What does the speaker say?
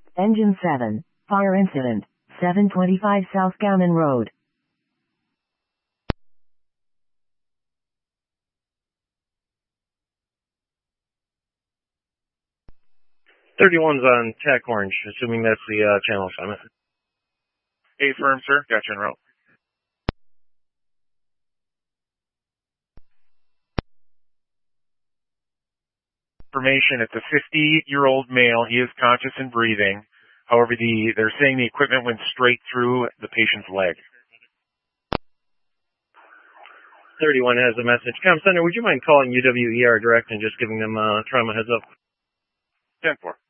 Engine 7, fire incident, 725 South Gammon Road. 31's on TAC Orange, assuming that's the channel assignment. Affirm, sir. Got you en route. Information, it's a 50-year-old male. He is conscious and breathing. However, they're saying the equipment went straight through the patient's leg. 31 has a message. Comm Center, would you mind calling UWER direct and just giving them trauma heads up? 10-4.